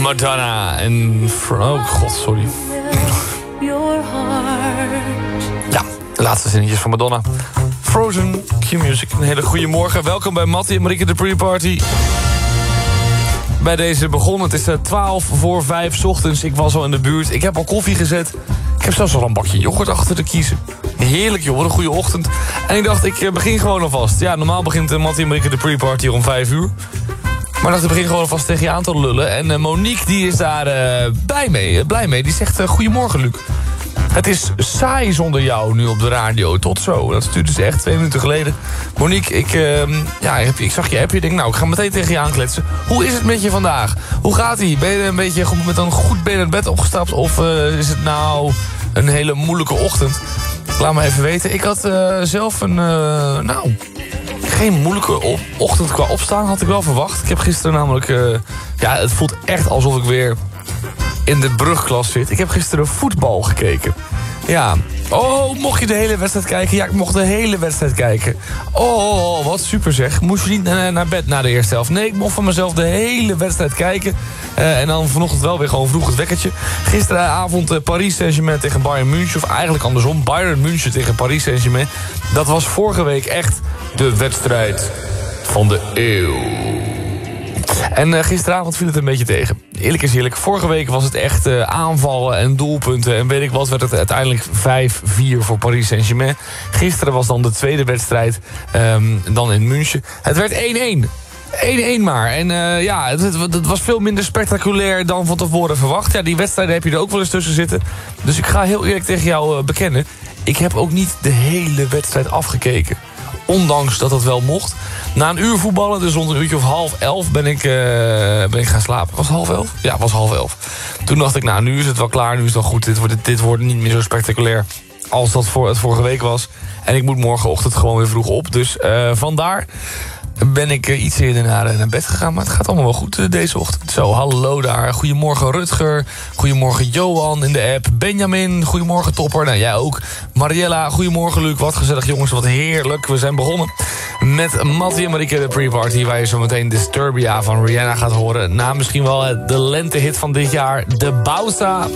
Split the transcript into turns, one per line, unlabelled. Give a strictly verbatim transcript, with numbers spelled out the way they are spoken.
Madonna en... Oh god, sorry. Ja, de laatste zinnetjes van Madonna. Frozen, Q-Music. Een hele goede morgen. Welkom bij Mattie en Marieke de Pre-Party. Bij deze begonnen. Het is twaalf voor vijf 's ochtends. Ik was al in de buurt. Ik heb al koffie gezet. Ik heb zelfs al een bakje yoghurt achter te kiezen. Heerlijk joh, wat een goede ochtend. En ik dacht, ik begin gewoon alvast. Ja, normaal begint Mattie en Marieke de Pre-Party om vijf uur. Maar dat ik begin gewoon alvast tegen je aan te lullen. En uh, Monique die is daar uh, blij, mee, uh, blij mee. Die zegt, uh, goedemorgen Luc. Het is saai zonder jou nu op de radio. Tot zo. Dat stuurde ze echt twee minuten geleden. Monique, ik, uh, ja, ik, ik zag je appje. Ik denk, nou, ik ga meteen tegen je aankletsen. Hoe is het met je vandaag? Hoe gaat ie? Ben je een beetje met een goed been in het bed opgestapt? Of uh, is het nou een hele moeilijke ochtend? Laat me even weten. Ik had uh, zelf een, uh, nou... geen moeilijke op ochtend qua opstaan, had ik wel verwacht. Ik heb gisteren namelijk... Uh, ja, het voelt echt alsof ik weer in de brugklas zit. Ik heb gisteren voetbal gekeken. Ja. Oh, mocht je de hele wedstrijd kijken? Ja, ik mocht de hele wedstrijd kijken. Oh, wat super zeg. Moest je niet uh, naar bed na de eerste helft? Nee, ik mocht van mezelf de hele wedstrijd kijken. Uh, en dan vanochtend wel weer gewoon vroeg het wekkertje. Gisteravond uh, Paris Saint-Germain tegen Bayern München. Of eigenlijk andersom, Bayern München tegen Paris Saint-Germain. Dat was vorige week echt de wedstrijd van de eeuw. En uh, gisteravond viel het een beetje tegen. Eerlijk is eerlijk, vorige week was het echt uh, aanvallen en doelpunten. En weet ik wat, werd het uiteindelijk vijf vier voor Paris Saint-Germain. Gisteren was dan de tweede wedstrijd, um, dan in München. Het werd één één. één één maar. En uh, ja, het, het, het was veel minder spectaculair dan van tevoren verwacht. Ja, die wedstrijden heb je er ook wel eens tussen zitten. Dus ik ga heel eerlijk tegen jou uh, bekennen. Ik heb ook niet de hele wedstrijd afgekeken. Ondanks dat dat wel mocht. Na een uur voetballen, dus rond een uurtje of half elf, ben ik, uh, ben ik gaan slapen. Was het half elf? Ja, het was half elf. Toen dacht ik, nou, nu is het wel klaar, nu is het wel goed. Dit wordt, dit wordt niet meer zo spectaculair als dat voor, het vorige week was. En ik moet morgenochtend gewoon weer vroeg op. Dus uh, vandaar ben ik uh, iets eerder naar, naar bed gegaan. Maar het gaat allemaal wel goed uh, deze ochtend. Zo, hallo daar. Goedemorgen Rutger. Goedemorgen Johan in de app. Benjamin, goedemorgen Topper. Nou, jij ook. Mariella, goedemorgen Luc. Wat gezellig jongens, wat heerlijk. We zijn begonnen met Mattie en Marieke de Pre-Party, waar je zo meteen Disturbia van Rihanna gaat horen. Na misschien wel de lentehit van dit jaar, de Bausa.